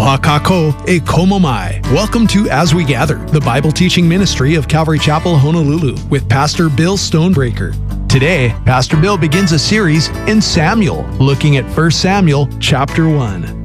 Aloha kako e komo mai. Welcome to As We Gather, the Bible teaching ministry of Calvary Chapel, Honolulu, with Pastor Bill Stonebreaker. Today, Pastor Bill begins a series in Samuel, looking at 1 Samuel chapter 1.